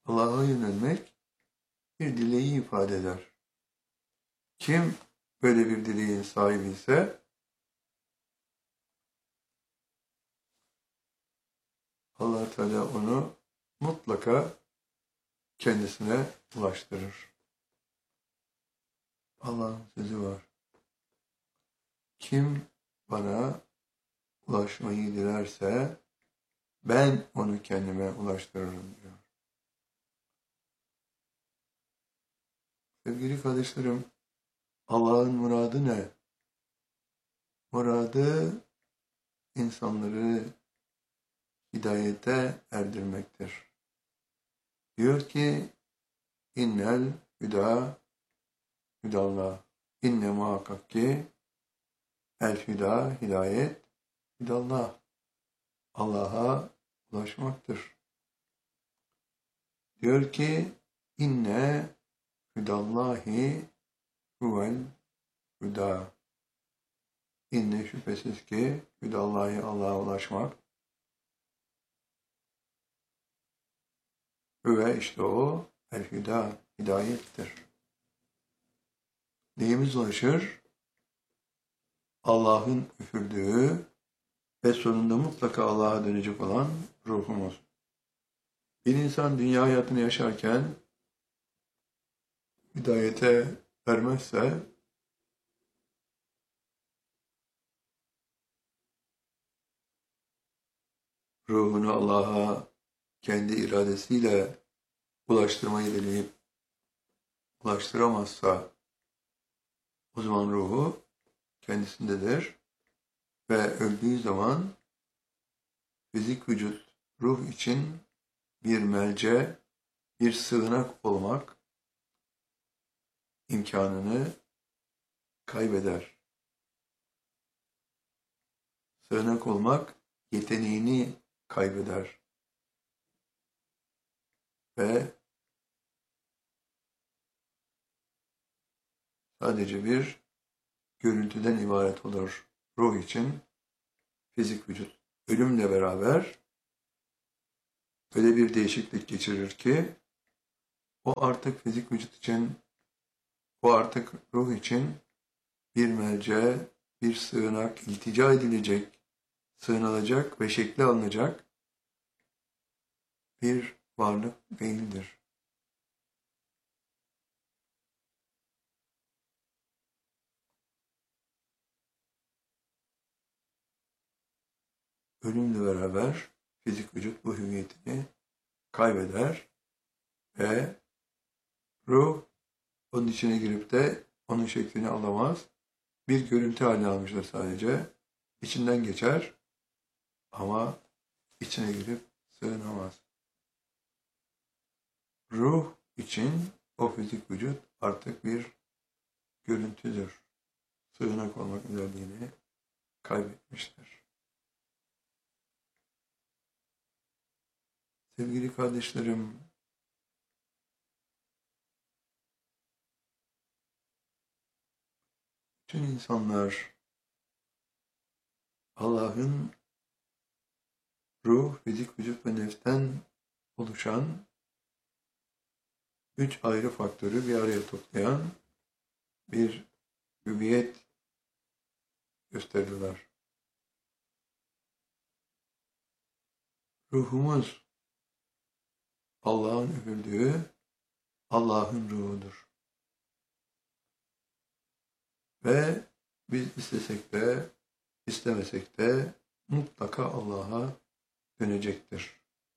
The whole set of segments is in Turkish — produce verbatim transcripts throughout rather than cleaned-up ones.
Allah'a yönelmek bir dileği ifade eder. Kim böyle bir dileğin sahibi ise Allah Teala onu mutlaka kendisine ulaştırır. Allah'ın sözü var. Kim bana ulaşmayı dilerse ben onu kendime ulaştırırım diyor. Sevgili kardeşlerim, Allah'ın muradı ne? Muradı insanları hidayete erdirmektir. Diyor ki innel hüda hüdallah. İnne muhakkak ki el hüda hidayet hüdallah. Allah'a ulaşmaktır. Diyor ki inne hüdallahi huvel hüda. İnne şüphesiz ki hüdallahi Allah'a ulaşmak ve işte o el hüda hidayettir. Neyimiz ulaşır? Allah'ın üfürdüğü ve sonunda mutlaka Allah'a dönecek olan ruhumuz. Bir insan dünya hayatını yaşarken hidayete ermezse ruhunu Allah'a kendi iradesiyle ulaştırmayı dileyip ulaştıramazsa o zaman ruhu kendisindedir ve öldüğü zaman fizik vücut ruh için bir melce, bir sığınak olmak imkanını kaybeder. Sığınak olmak yeteneğini kaybeder. Ve sadece bir görüntüden ibaret olur ruh için fizik vücut. Ölümle beraber öyle bir değişiklik geçirir ki o artık fizik vücut için, o artık ruh için bir melce, bir sığınak, iltica edilecek, sığınılacak ve şekli alınacak bir varlık değildir. Ölümle beraber fizik vücut bu hüviyetini kaybeder ve ruh onun içine girip de onun şeklini alamaz. Bir görüntü haline almıştır sadece. İçinden geçer ama içine girip sığınamaz. Ruh için o fizik vücut artık bir görüntüdür. Sığınak olmak özelliğini kaybetmiştir. Sevgili kardeşlerim, bütün insanlar Allah'ın ruh, fizik, vücut ve nefsten oluşan üç ayrı faktörü bir araya toplayan bir hüviyet gösterirler. Ruhumuz Allah'ın üfürdüğü Allah'ın ruhudur. Ve biz istesek de istemesek de mutlaka Allah'a dönecektir.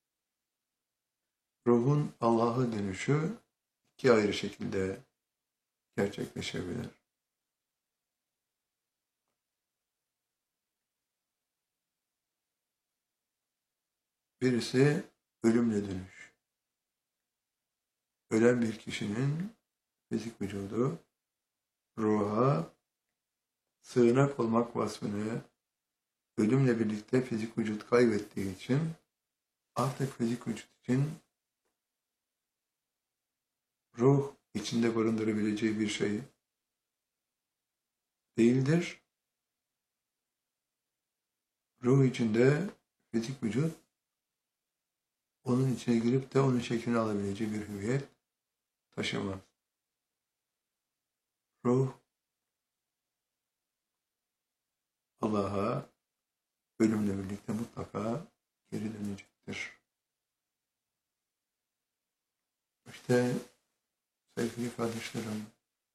Ruhun Allah'a dönüşü iki ayrı şekilde gerçekleşebilir. Birisi ölümle dönüş. Ölen bir kişinin fizik vücudu ruha sığınak olmak vasfını ölümle birlikte fizik vücut kaybettiği için artık fizik vücut için ruh içinde barındırabileceği bir şey değildir. Ruh içinde fizik vücut onun içine girip de onun şeklini alabileceği bir hüviyet taşımaz. Ruh Allah'a ölümle birlikte mutlaka geri dönecektir. İşte sevgili kardeşlerim,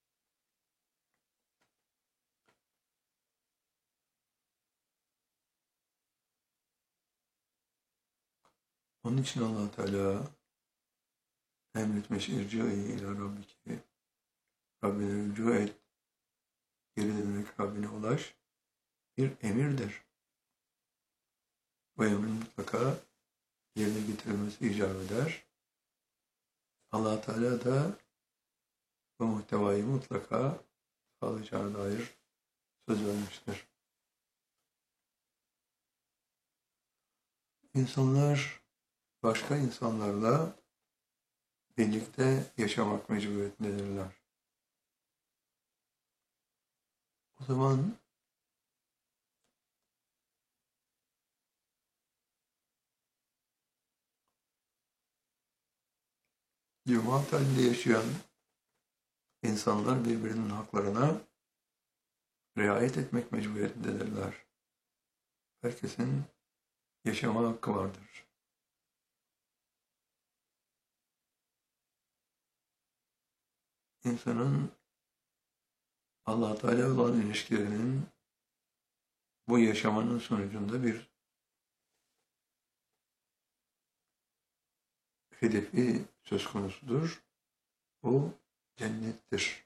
onun için Allah Teala emretmiş irci'i ila rabbiki, Rabbine rücu et, geri dönerek Rabbine ulaş, bir emirdir. Bu emrin mutlaka yerine getirilmesi icap eder. Allah Teala da bu muhtevayı mutlaka sağlayacağına dair söz vermiştir. İnsanlar başka insanlarla birlikte yaşamak mecburiyetindedirler. O zaman cemaat halinde yaşayan insanlar birbirinin haklarına riayet etmek mecburiyetindedirler. Herkesin yaşama hakkı vardır. İnsanın Allah Teala olan ilişkilerinin bu yaşamanın sonucunda bir hedefi söz konusudur. O cennettir.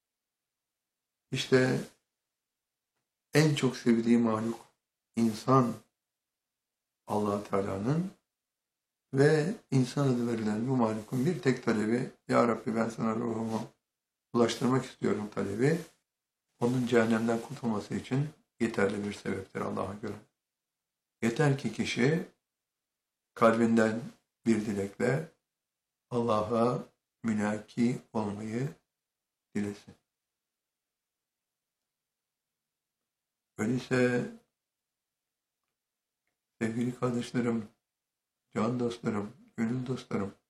İşte en çok sevdiği mahluk insan Allah Teala'nın ve insan adı verilen bu mahlukun bir tek talebi, Ya Rabbi ben sana ruhumu ulaştırmak istiyorum talebi, onun cehennemden kurtulması için yeterli bir sebeptir Allah'a göre. Yeter ki kişi kalbinden bir dilekle Allah'a münaki olmayı dilesin. Öyleyse sevgili kardeşlerim, can dostlarım, gönül dostlarım,